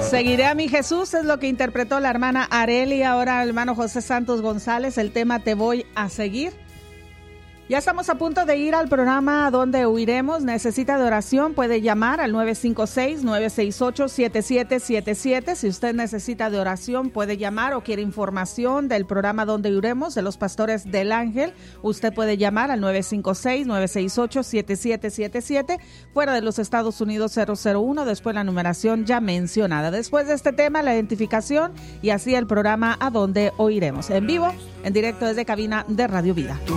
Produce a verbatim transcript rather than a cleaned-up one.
Seguiré a mi Jesús es lo que interpretó la hermana Areli, ahora el hermano José Santos González, el tema Te voy a seguir. Ya estamos a punto de ir al programa Donde Huiremos. Necesita de oración, puede llamar al nueve cinco seis, nueve seis ocho, siete siete siete siete. Si usted necesita de oración, puede llamar o quiere información del programa Donde Huiremos de los Pastores del Ángel. Usted puede llamar al nueve cinco seis, nueve seis ocho, siete siete siete siete. Fuera de los Estados Unidos cero cero uno, después la numeración ya mencionada. Después de este tema, la identificación y así el programa A Donde Oiremos. En vivo, en directo desde cabina de Radio Vida.